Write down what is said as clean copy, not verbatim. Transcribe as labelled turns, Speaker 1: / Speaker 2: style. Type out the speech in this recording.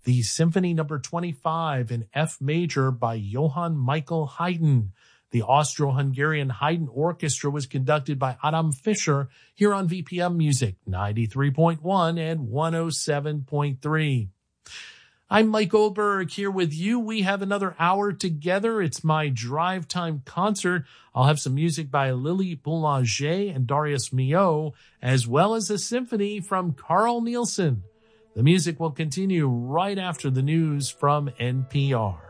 Speaker 1: the Symphony Number 25 in F major by Johann Michael Haydn. The Austro-Hungarian Haydn Orchestra was conducted by Adam Fischer here on VPM Music 93.1 and 107.3. I'm Mike Goldberg here with you. We have another hour together. It's my drive time concert. I'll have some music by Lily Boulanger and Darius Milhaud, as well as a symphony from Carl Nielsen. The music will continue right after the news from NPR.